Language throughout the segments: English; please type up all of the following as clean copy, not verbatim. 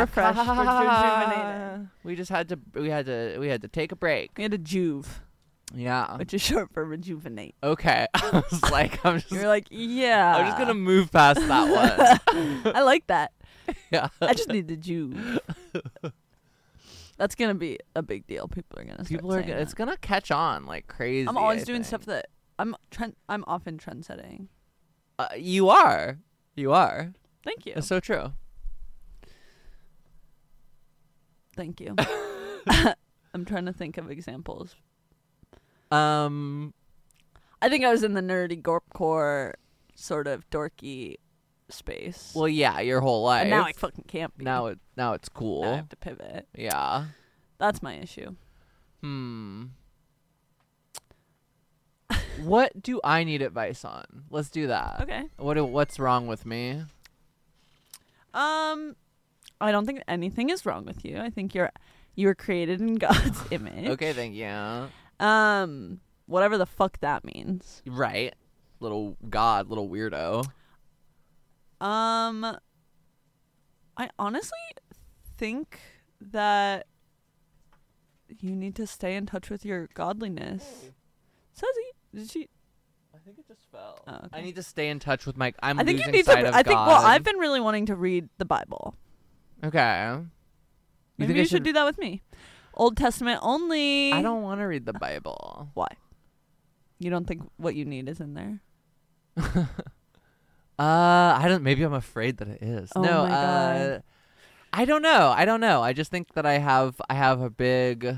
refreshed. We're rejuvenated. We just had to take a break. We had a juve, Yeah. which is short for rejuvenate. Okay. I was like, You're like, yeah. I'm just gonna move past that one. I like that. Yeah. I just need the juve. That's gonna be a big deal. People are gonna. It's gonna catch on like crazy. I'm always I doing think. stuff that I'm often trend setting. You are. Thank you. It's so true. Thank you. I'm trying to think of examples. I think I was in the nerdy gorpcore sort of dorky space. Well, yeah, your whole life. And now I fucking can't be. Now it's cool. Now I have to pivot. Yeah. That's my issue. What do I need advice on? Let's do that. Okay. What's wrong with me? I don't think anything is wrong with you. I think you were created in God's image. Okay, thank you. Whatever the fuck that means. Right. Little weirdo. I honestly think that you need to stay in touch with your godliness. Did she? I think it just fell. Oh, okay. I need to stay in touch with my. I think you losing need sight to. of I think. God. Well, I've been really wanting to read the Bible. Okay. Maybe you should do that with me. Old Testament only. I don't want to read the Bible. Why? You don't think what you need is in there? I don't. Maybe I'm afraid that it is. Oh No. my God. I don't know. I just think that I have a big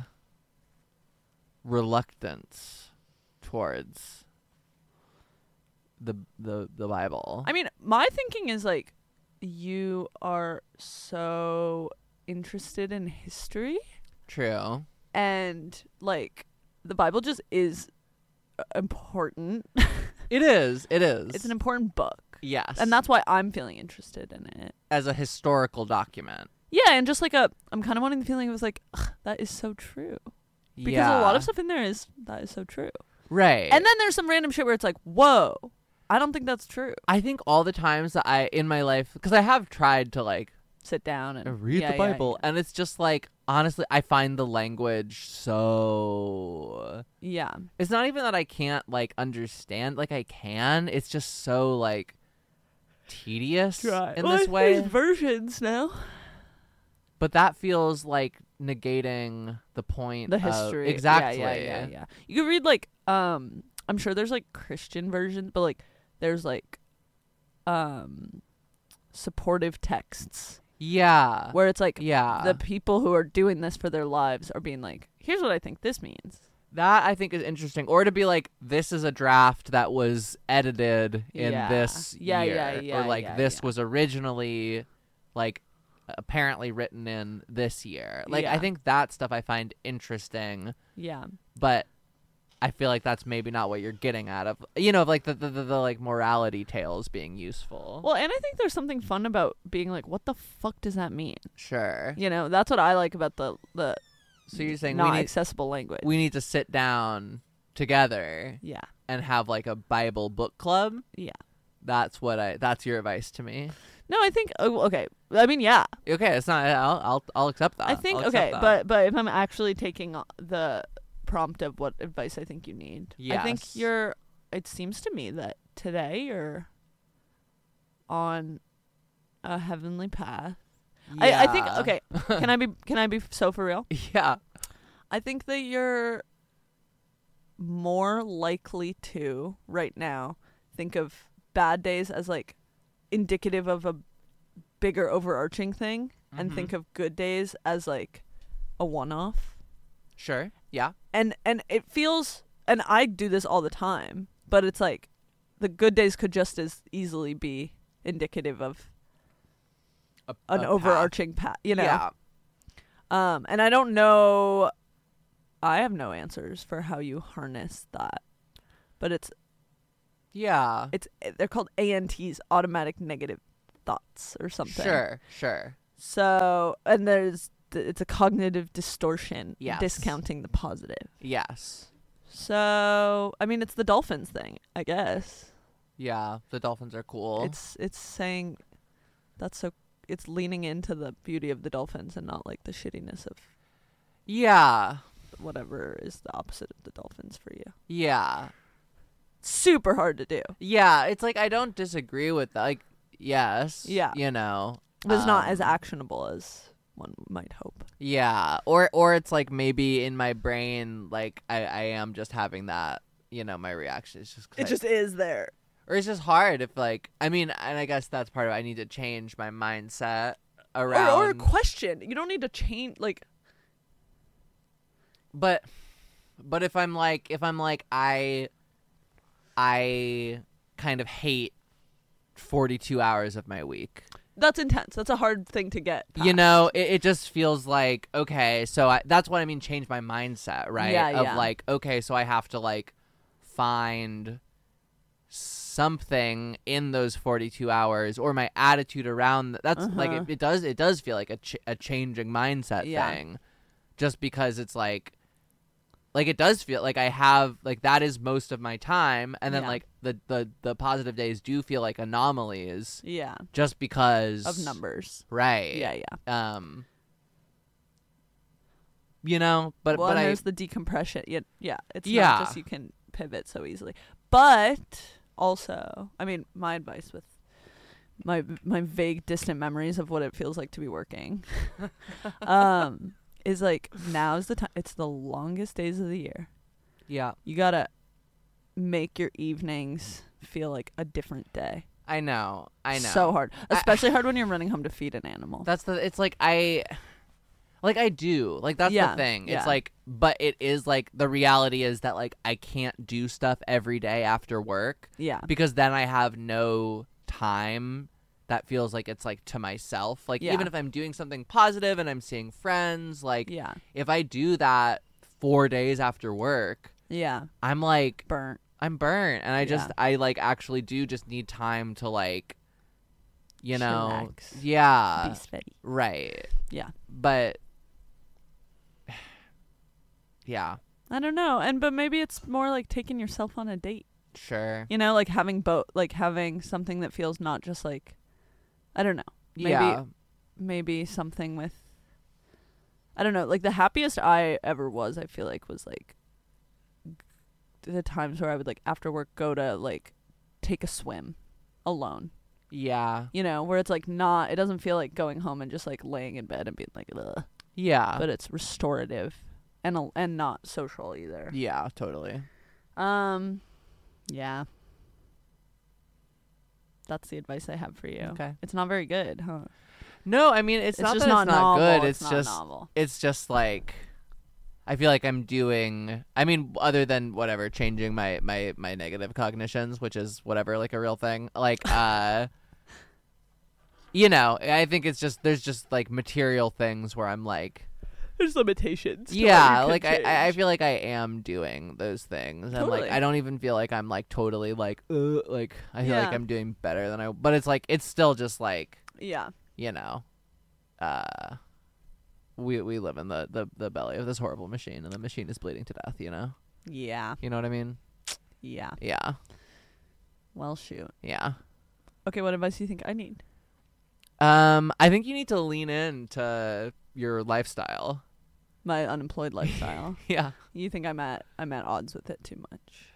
reluctance towards the Bible. I mean, my thinking is like, you are so interested in history, True. and like the Bible just is important. It is. It's an important book. Yes. And that's why I'm feeling interested in it. as a historical document. Yeah, and just like I'm kind of wanting the feeling it was like, ugh, that is so true. Because a lot of stuff in there that is so true. Right. And then there's some random shit where it's like, whoa, I don't think that's true. I think all the times that in my life, because I have tried to like Sit down and read the Bible, and it's just like, honestly, I find the language so... Yeah. It's not even that I can't like understand, like I can, it's just so like tedious in this way. There's versions now. But that feels like negating the point The of- history. exactly. Yeah. You could read like I'm sure there's like Christian versions, but like there's like supportive texts. Yeah. Where it's like Yeah. the people who are doing this for their lives are being like, here's what I think this means. That I think is interesting. Or to be like, this is a draft that was edited in this year. Or like this was originally like apparently written in this year. Like I think that stuff I find interesting. Yeah. But I feel like that's maybe not what you're getting out of, of like the like morality tales being useful. Well, and I think there's something fun about being like, what the fuck does that mean? Sure. That's what I like about the So you're saying not accessible language. We need to sit down together. Yeah. And have like a Bible book club. Yeah. That's your advice to me. No, I think okay. I mean, yeah. Okay, it's not. I'll accept that. I think but if I'm actually taking the prompt of what advice I think you need, I think it seems to me that today you're on a heavenly path. Yeah. I think okay. Can I be so for real? Yeah. I think that you're more likely to right now think of bad days as like indicative of a bigger overarching thing, and think of good days as like a one-off. Sure. Yeah. And it feels, and I do this all the time, but it's like the good days could just as easily be indicative of an overarching path, Yeah. And I don't know, I have no answers for how you harness that, but they're called ANTs, automatic negative thoughts or something. Sure. So, and it's a cognitive distortion, Yes. discounting the positive. Yes. So, I mean, it's the dolphins thing, I guess. Yeah, the dolphins are cool. It's saying that's so it's leaning into the beauty of the dolphins and not like the shittiness of whatever is the opposite of the dolphins for you. Yeah. Super hard to do. Yeah, it's like I don't disagree with that. Like, yes. Yeah. You know. But it's not as actionable as one might hope. Yeah. Or it's like maybe in my brain, like I am just having that, you know, my reaction is just... It just is there. Or it's just hard if like, I mean, and I guess that's part of it. I need to change my mindset around... Or question. You don't need to change, like... But if I'm like I kind of hate 42 hours of my week. That's intense. That's a hard thing to get past. You know, it just feels like, okay, so that's what I mean, change my mindset, right? Yeah. Like, okay, so I have to like find something in those 42 hours, or my attitude around that's like it does feel like a changing mindset thing, just because it's like it does feel like I have like that is most of my time, and then like the positive days do feel like anomalies, just because of numbers, right? You know, but there's the decompression. It's not just you can pivot so easily, but also, I mean, my advice with my vague distant memories of what it feels like to be working is like, now's the time. It's the longest days of the year. Yeah. You gotta make your evenings feel like a different day. I know. So hard. Especially hard when you're running home to feed an animal. It's like I do. Like, that's the thing. It's like, but it is like, the reality is that like, I can't do stuff every day after work. Yeah. Because then I have no time that feels like it's like to myself. Like, even if I'm doing something positive and I'm seeing friends, like if I do that 4 days after work, I'm like burnt. I'm burnt, and I like actually do just need time to like, you know, be steady. Right. Yeah. But yeah. I don't know. But maybe it's more like taking yourself on a date. Sure. You know, like having having something that feels not just like, I don't know. Maybe something with, I don't know, like the happiest I ever was, I feel like, was like the times where I would like after work go to like take a swim alone. Yeah. You know, where it's like not, it doesn't feel like going home and just like laying in bed and being like, ugh. Yeah. But it's restorative and not social either. Yeah, totally. Yeah. That's the advice I have for you. Okay. It's not very good, huh? No, I mean, it's not just that not it's not novel. good. It's not just novel. It's just like, I feel like I'm doing, I mean, other than whatever, changing my negative cognitions, which is whatever, like a real thing. Like, you know, I think it's just, there's just like material things where I'm like, there's limitations. Yeah, like I feel like I am doing those things, and Totally. like I don't even feel like I'm like totally like I feel like I'm doing better than but it's like it's still just like, you know, we live in the belly of this horrible machine, and the machine is bleeding to death. You know. Yeah. You know what I mean? Yeah. Yeah. Well, shoot. Yeah. Okay, what advice do you think I need? I think you need to lean into your lifestyle. My unemployed lifestyle. Yeah. You think I'm at odds with it too much?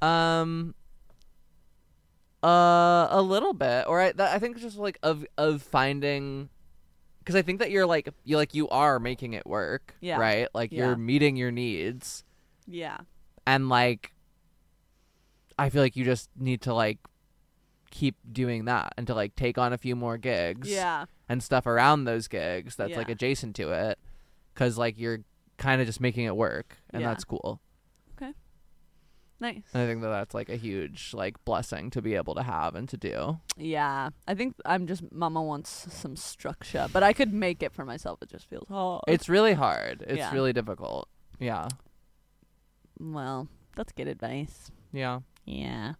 A little bit, or I think just like of finding, because I think that you are making it work, right? Like you're meeting your needs, and like I feel like you just need to like keep doing that and to like take on a few more gigs, and stuff around those gigs that's like adjacent to it, because like you're kind of just making it work, and that's cool. Okay. Nice. And I think that's like a huge like blessing to be able to have and to do. Yeah. I think Mama wants some structure, but I could make it for myself. It just feels hard. It's really hard. It's really difficult. Yeah. Well, that's good advice. Yeah. Yeah.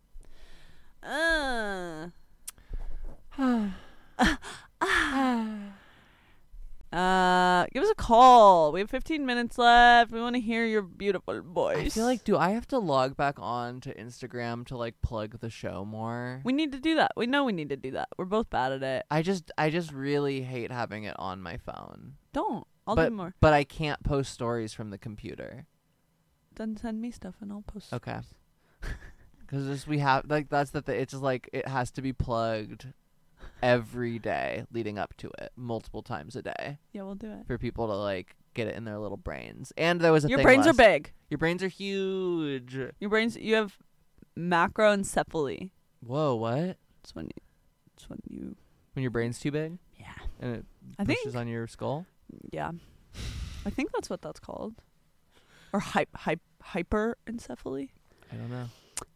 Give us a call. We have 15 minutes left. We want to hear your beautiful voice. I feel like, do I have to log back on to Instagram to like plug the show more? We need to do that. We know we need to do that. We're both bad at it. I just really hate having it on my phone. Don't. I'll do more. But I can't post stories from the computer. Then send me stuff and I'll post. Okay. Because we have like that's the thing. It's just like it has to be plugged every day leading up to it, multiple times a day. Yeah, we'll do it for people to like get it in their little brains. And there was a your thing brains are big. Your brains are huge. You have macroencephaly. Whoa, what? It's when your brain's too big. Yeah. And it pushes on your skull. Yeah, I think that's what that's called, or hyperencephaly. I don't know.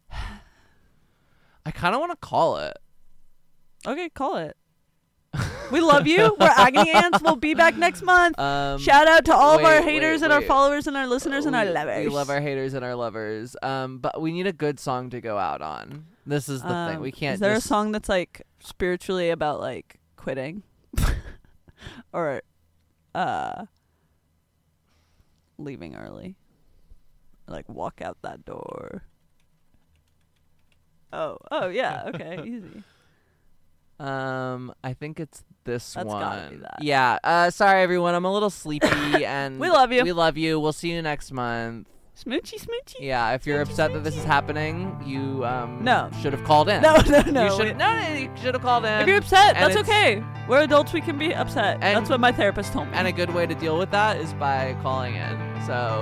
I kind of want to call it. Okay, call it. We love you. We're Agony Ants. We'll be back next month. Shout out to all of our haters and our followers and our listeners and our lovers. We love our haters and our lovers. But we need a good song to go out on. This is the thing. We can't. Is there a song that's like spiritually about like quitting, or leaving early, like walk out that door? Oh yeah, okay, easy. I think it's this That's one. gotta be that. Yeah. Sorry everyone, I'm a little sleepy and we love you. We love you. We'll see you next month. Smoochy smoochy. Yeah, if you're upset that this is happening, you no should have called in. No. You should have called in. If you're upset, that's okay. We're adults, we can be upset. That's what my therapist told me. And a good way to deal with that is by calling in. So